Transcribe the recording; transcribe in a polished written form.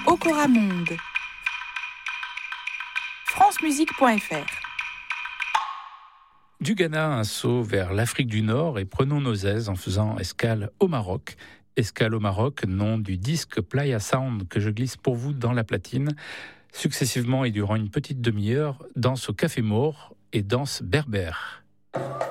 Okora Monde. francemusique.fr. Du Ghana, un saut vers l'Afrique du Nord et prenons nos aises en faisant escale au Maroc. Escale au Maroc, nom du disque Playa Sound que je glisse pour vous dans la platine. Successivement et durant une petite demi-heure, danse au Café Maure et danse berbère.